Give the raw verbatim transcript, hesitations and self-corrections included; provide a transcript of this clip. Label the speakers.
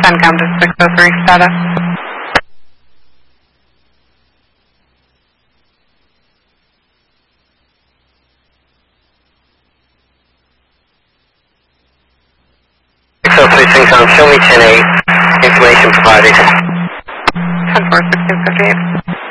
Speaker 1: CENTCOM to six oh three status.
Speaker 2: six oh three CENTCOM, show me ten eight, information provided.
Speaker 1: ten four, sixteen fifty-eight.